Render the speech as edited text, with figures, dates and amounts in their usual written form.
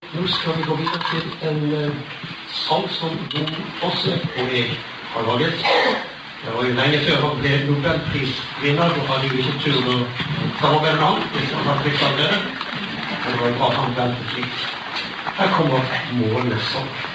Nå skal vi gå videre til en sang som Jon Fosse og jeg har laget. Det var jo lenge før han ble Nobelprisvinner, og hadde jo ikke tur å samarbeide med han, hvis han hadde blitt av det. Det var jo bra han veldig flikt. Her kommer Månesang.